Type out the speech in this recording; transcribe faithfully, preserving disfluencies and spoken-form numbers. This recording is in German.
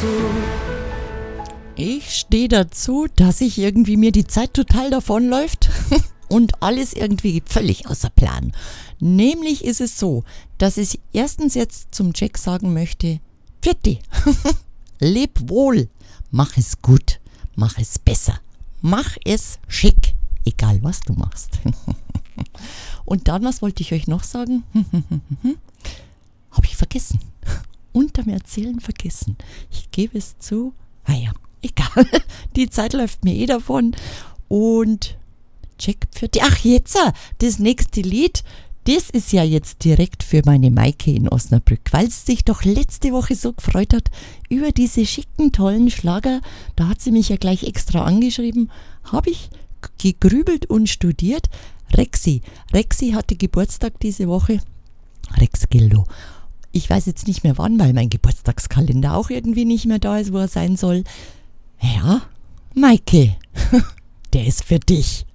Ich stehe dazu, dass ich irgendwie mir die Zeit total davonläuft und alles irgendwie völlig außer Plan. Nämlich ist es so, dass ich erstens jetzt zum Jack sagen möchte, Pfitti, leb wohl, mach es gut, mach es besser, mach es schick, egal was du machst. Und dann, was wollte ich euch noch sagen? Habe ich vergessen. Unterm Erzählen vergessen. Ich gebe es zu. Ah ja, egal. Die Zeit läuft mir eh davon. Und Jack für die. Ach, jetzt, das nächste Lied, das ist ja jetzt direkt für meine Maike in Osnabrück, weil sie sich doch letzte Woche so gefreut hat über diese schicken, tollen Schlager. Da hat sie mich ja gleich extra angeschrieben. Habe ich gegrübelt und studiert. Rexi. Rexi hatte Geburtstag diese Woche. Rex Gildo. Ich weiß jetzt nicht mehr wann, weil mein Geburtstagskalender auch irgendwie nicht mehr da ist, wo er sein soll. Ja, Maike, der ist für dich.